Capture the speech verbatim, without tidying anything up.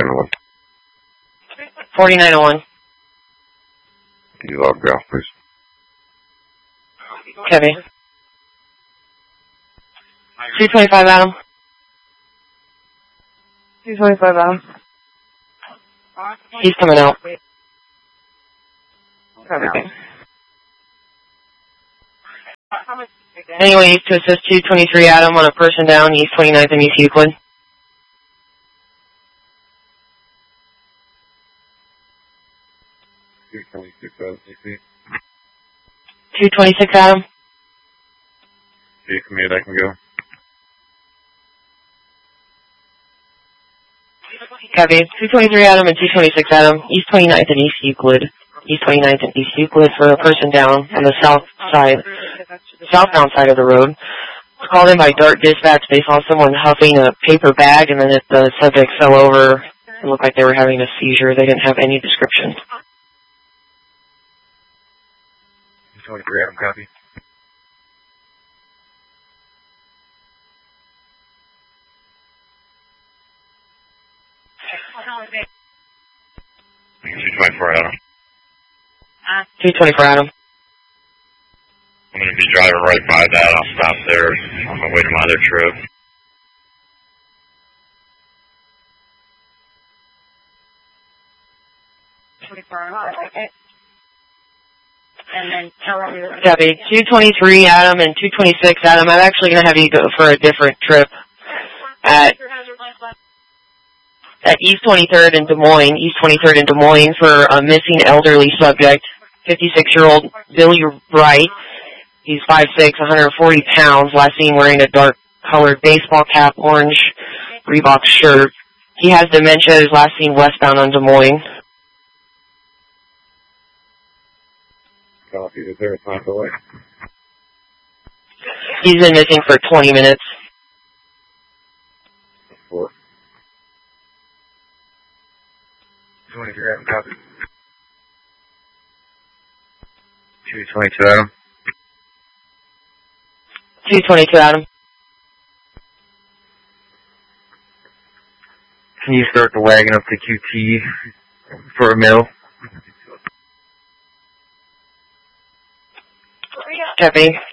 oh one. forty-nine oh one. Can you log me off, please? Copy. two twenty-five, Adam. two twenty-five, Adam. He's coming out. Okay. Anyone needs to assist two twenty-three, Adam, on a person down, East twenty-ninth and East Euclid. two twenty-six, Adam, C C. two twenty-six, Adam. You commute, I can go. Copy. two twenty-three, Adam, and two twenty-six, Adam. East twenty-ninth and East Euclid. East twenty-ninth and East Euclid for a person down on the south side, southbound side of the road. Was called in by Dart Dispatch. They saw someone huffing a paper bag, and then if the subject fell over, it looked like they were having a seizure. They didn't have any description. two twenty-three, Adam, copy. two twenty-four, Adam. two twenty-four, Adam. I'm going to be driving right by that. I'll stop there on my way to my other trip. And then tell everyone. Copy. two twenty-three, Adam, and two twenty-six, Adam. I'm actually going to have you go for a different trip at at East twenty-third in Des Moines, East twenty-third in Des Moines for a missing elderly subject, fifty-six-year-old Billy Wright. He's five six, one hundred forty pounds, last seen wearing a dark-colored baseball cap, orange Reebok shirt. He has dementia, is last seen westbound on Des Moines. Copy, is there a time delay? He's been missing for twenty minutes. Four. twenty-three, Adam, copy. two twenty-two, Adam. two twenty-two, Adam. Can you start the wagon up to Q T for a mill? Copy.